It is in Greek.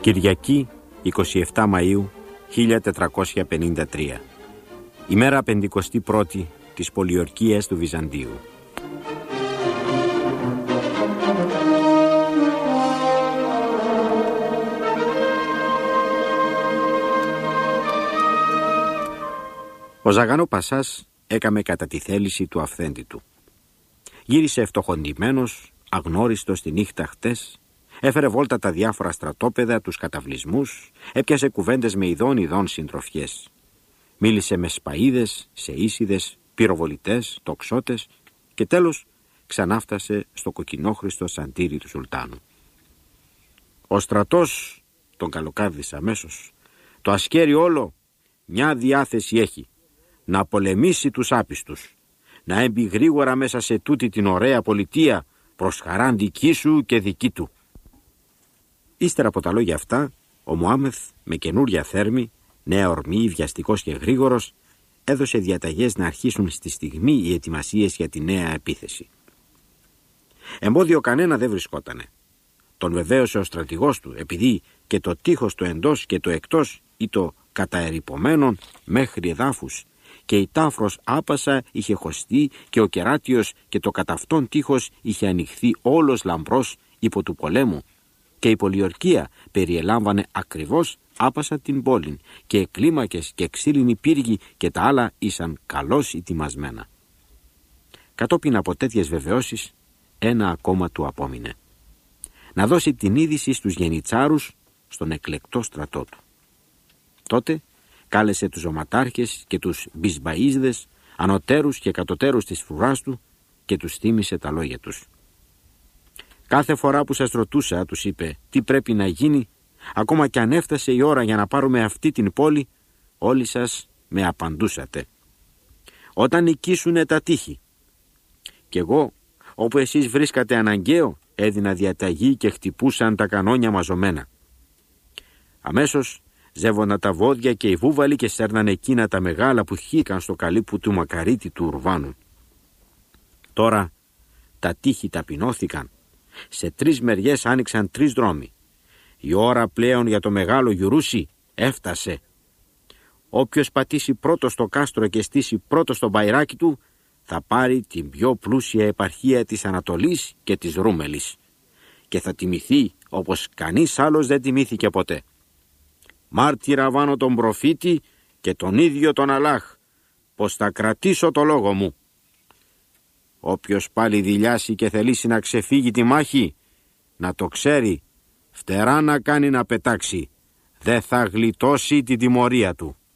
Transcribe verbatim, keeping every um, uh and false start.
Κυριακή, εικοστή εβδόμη Μαΐου χίλια τετρακόσια πενήντα τρία. Ημέρα πεντηκοστή πρώτη της πολιορκίας του Βυζαντίου. Ο Ζαγανό Πασάς έκαμε κατά τη θέληση του αυθέντη του. Γύρισε ευτοχοντημένος, αγνώριστος τη νύχτα χτες, έφερε βόλτα τα διάφορα στρατόπεδα, τους καταβλισμούς, έπιασε κουβέντες με ειδών ειδών συντροφιές. Μίλησε με σπαΐδες, σεΐσιδες, πυροβολητές, τοξότες και τέλος ξανάφτασε στο κοκκινόχρηστο σαντήρι του Σουλτάνου. Ο στρατός τον καλοκάρδισε αμέσως. Το ασκέρι όλο μια διάθεση έχει, να πολεμήσει τους άπιστους, να έμπει γρήγορα μέσα σε τούτη την ωραία πολιτεία προς χαράν δική σου και δική του. Ύστερα από τα λόγια αυτά, ο Μωάμεθ με καινούρια θέρμη, νέα ορμή, βιαστικός και γρήγορος, έδωσε διαταγές να αρχίσουν στη στιγμή οι ετοιμασίες για τη νέα επίθεση. Εμπόδιο κανένα δεν βρισκότανε. Τον βεβαίωσε ο στρατηγός του, επειδή και το τείχος του εντός και το εκτός ή το καταερυπωμένον μέχρι εδάφους και η τάφρος άπασα είχε χωστεί και ο κεράτιος και το καταυτόν τείχος είχε ανοιχθεί όλος λαμπρός υπό του πολέμου και η πολιορκία περιελάμβανε ακριβώς άπασα την πόλην και κλίμακες και ξύλινοι πύργοι και τα άλλα ήσαν καλώς ετοιμασμένα. Κατόπιν από τέτοιες βεβαιώσεις ένα ακόμα του απόμεινε. Να δώσει την είδηση στους γενιτσάρους στον εκλεκτό στρατό του. Τότε κάλεσε τους ζωματάρχες και τους μπισμπαΐσδες, ανωτέρους και κατωτέρους της φρουράς του και τους θύμισε τα λόγια τους. Κάθε φορά που σας ρωτούσα, τους είπε, τι πρέπει να γίνει, ακόμα κι αν έφτασε η ώρα για να πάρουμε αυτή την πόλη, όλοι σας με απαντούσατε. Όταν νικήσουνε τα τείχη. Κι εγώ, όπου εσείς βρίσκατε αναγκαίο, έδινα διαταγή και χτυπούσαν τα κανόνια μαζωμένα. Αμέσως ζεύωνα τα βόδια και οι βούβαλοι και σέρναν εκείνα τα μεγάλα που χύκαν στο καλύπου του μακαρίτη του Ουρβάνου. Τώρα τα τείχη ταπεινώθηκαν. Σε τρεις μεριές άνοιξαν τρεις δρόμοι. Η ώρα πλέον για το μεγάλο γιουρούσι έφτασε. Όποιος πατήσει πρώτο στο κάστρο και στήσει πρώτο στο μπαϊράκι του, θα πάρει την πιο πλούσια επαρχία της Ανατολής και της Ρούμελης και θα τιμηθεί όπως κανείς άλλος δεν τιμήθηκε ποτέ. Μάρτυρα βάνω τον προφήτη και τον ίδιο τον Αλλάχ, πως θα κρατήσω το λόγο μου. Όποιος πάλι δειλιάσει και θελήσει να ξεφύγει τη μάχη, να το ξέρει, φτερά να κάνει να πετάξει, δεν θα γλιτώσει την τιμωρία του.